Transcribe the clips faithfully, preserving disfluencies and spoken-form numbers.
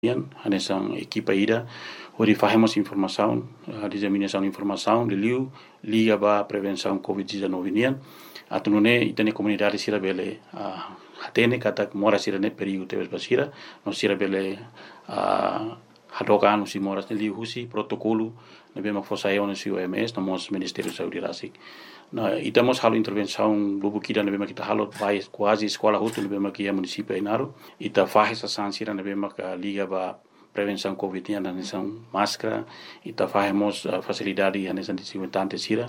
Hanesang equipa ida, onde fazemos informação, a disseminação de informação, de liu, liga para prevenção covid dezenove nian, atunune itane comunidade sira bele a hatene kata mora sira ne perigo teves basira, no sira bele a hadoka anu si mora ne liu husi protocolo, ne bema fosa eu no si O M S, no mos Ministério da Saúde rasik. Na itamos halo intervenção bubu kida ne bema kita halo vai quase escola hutu ne bema kia município Ainaro, ita faz essa sira ne bema ka liga ba prevenção covid nian hanesang máscara, ita fazemos uh, facilidade hanesang desinfetante sira,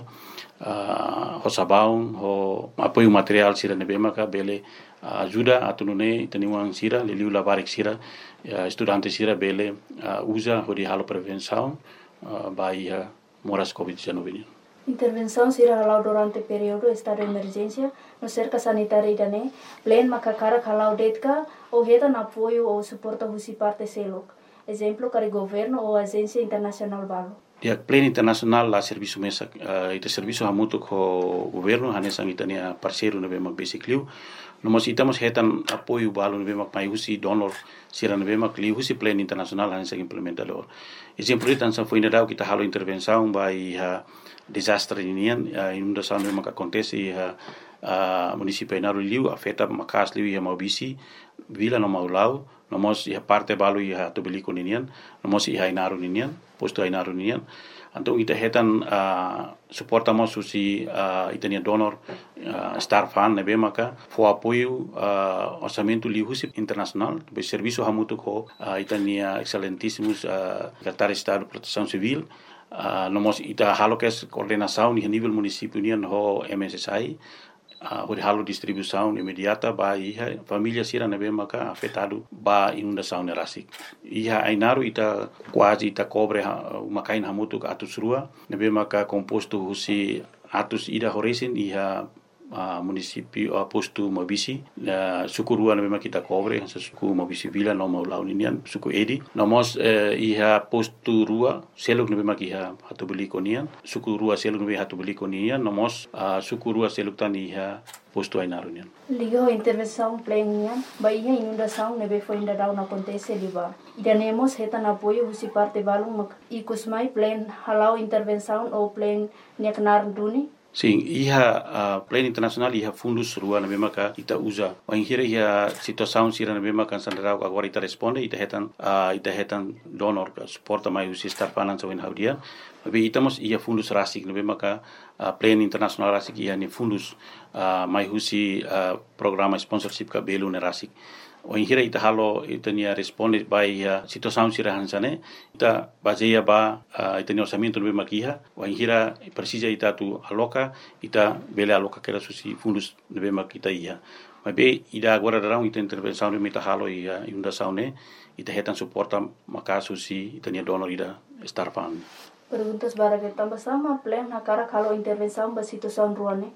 uh, ho sabão, ho apoio material sira ne bema ka bele uh, ajuda atunune itaniwang sira liliu labarik sira, uh, estudante sira bele uh, usa ho di halo prevenção uh, bai uh, moras covid dezenove nian. Intervenção será halau durante o período estado de emergência no cerca sanitária dane, plen makakara halau detka ou reta na apoio ou suporta husi parte selok. Exemplo para o governo ou agência internacional balo. Dia pleno internacional lá serviço mesa, uh, ite serviço hamuto com o governo, hanesang itania parceiro na bema basically. Nós estamos retan apoio balo na bema mai husi donor sira na bema cli husi pleno internacional hanesang implementador. Exemplo itan sa foi nadau kita halo intervenção by uh, desastre nian, uh, inundação na bema que acontece uh, uh, município Ainaro liu afeta makas liu ia maubisi vila no maulau. Nomos ia parte balu ia tubeliko ninian, nomos ia Ainaro ninian, posto Ainaro ninian. Então ita hetan uh, suportamos usi uh, itania donor uh, Star Fund nebe maka fo apoio uh, orçamento lihusi internacional, be serviço hamutu ko uh, itania excelentíssimos uh, Secretário de Estado de Proteção Civil. Uh, nomos ita halo kes coordenação ni nível município nian ho M S S I. Uh, o halo distribuição imediata ba iha família sira nebe maka afetado ba inundação nerasik. Iha Ainaro ita quase ita cobre uh, uma kain hamutu ka atus rua nebe maka composto husi atus ida horesin iha uh, município uh, posto Mabisi uh, suku rua nebe maka kita cobre suku Mabisi vila no mau launinian suku Edi nomos uh, iha posto rua seluk nebe maka iha hatu beliko nian suku rua seluk nebe hatu beliko nian nomos uh, suku rua seluk tan iha posto Ainaro nian. Liga intervenção plena, baía inundação nebe foi ainda não acontece liba. Idanemos retan apoio husi parte balung ikusmai plan halau intervenção ou plan niaknar duni. Sim, iha uh, plano internacional iha fundos rua na mesma ka ita usa. O inhira iha situação sira na mesma kan sandarau agora ita responde ita hetan uh, ita hetan donor ka suporta mai usi Star Fund so in haudia. Tapi itamos iha fundos rasik na mesma ka uh, plano internacional rasik iha ni fundos uh, mai usi uh, programa sponsorship ka belu na rasik. O inhira ita halo itania responde by uh, situação sira hansane ita baseia ba uh, itania orçamento no mesma kiha o inhira precisa ita tu aloca ita bele aloca que era susi fundos no mesma kita ia mas be ida agora darão ita intervenção no meta halo ia inundação ne ita hetan suporta maka susi itania donor ida Star Fund. Perguntas bara que tambah sama plan na cara kalau intervenção ba situação ruane.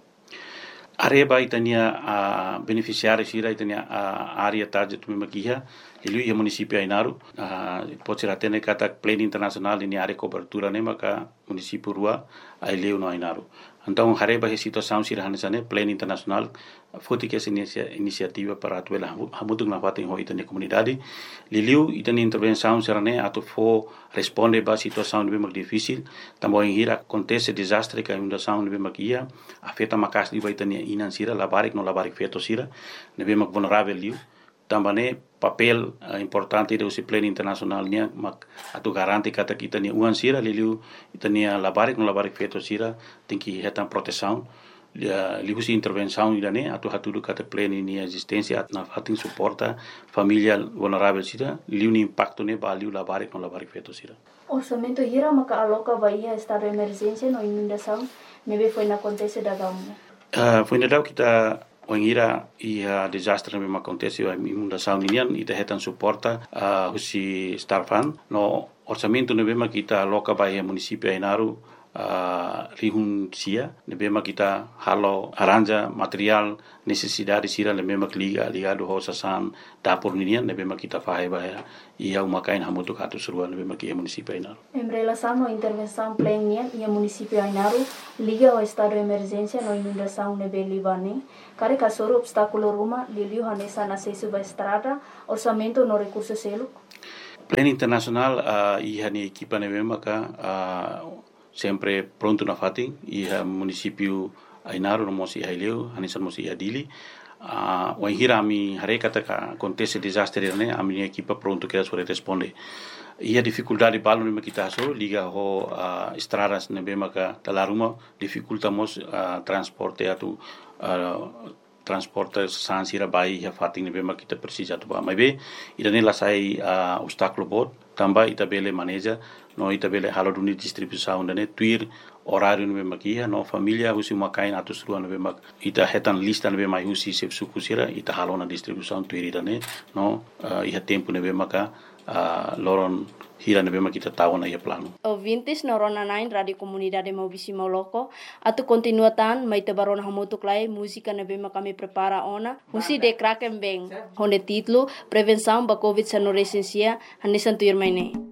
Areba itania a uh, beneficiário sira itania a uh, área target tu makiha ele ia município Ainaro uh, pode ser até kata plano internacional ini área cobertura ne maka município rua aileu no Ainaro. Então areba a situação sira hanesane plano internacional foti que essa iniciativa para atuela hamutung na fatin ho itania comunidade liliu itania intervenção serane ato fo responde ba situação bem mais difícil também hira acontece desastre que a inundação bem mais ia afeta makas di itania inan sira labarik no labarik feto sira bem mais vulnerável liu também papel uh, importante do plano internacional nia mak atu garanti kata kita ni uan sira liliu itania labarik no labarik feto sira tem que hetan proteção liu si intervenção idane atu hatu kata plano ni existência na fatin suporta família vulnerável sira liu ni impacto ne ba liu labarik no labarik feto sira. Orçamento hira maka aloca baía estado de emergência no inundação nebe foi na acontece da gamu. Uh, foi na dau kita o ingira ia desastre mesmo acontece a inundação nian ita hetan suporta uh, husi Star Fund no orçamento nebe kita aloca baía município Ainaro uh, rihun sia nebe kita halo aranja material necessidade sira nebe liga ligado ho sasan dapur nian nebe kita fahe baia ia uma kain hamutu katu surua nebe kia município Ainaro. Em relação à intervenção plena e município Ainaro liga ao estado de emergência no inundação nebe libane kare kasoro obstáculo ruma liliu hanesa na acesso ba estrada orçamento no recurso selo. Plan internacional uh, iha ni equipa nebe maka uh, sempre pronto na fating iha município Ainaro no mosi haileu hanisan mosi adili uh, wa hira ami hare kata ka acontece desastre ne ami equipa pronto que sobre responde ia dificuldade balu ni kita so liga ho uh, estradas nebe maka talaruma dificultamos uh, transporte atu uh, transporte sansira bai ya fating nebe maka kita precisa tu ba maibe idane lasai uh, obstáculo bot tamba itabele manager no itabele halo duni distribuição dane tuir horário nebe makia no família husi makain atus rua nebe mak ita hetan lista nebe mai husi sep sukusira ita halo na distribuição tuir dane no uh, iha tempo nebe maka uh, loron hira nebe makita tahu na ia plano. Ouvintes na Rona nine Radio Comunidade Maubisi Moloko atu continuatan mai te barona hamutuk lai música nebe makami prepara ona husi de kraken beng honde titlo prevenção ba covid sa no resensia hanisan tuir mai ne.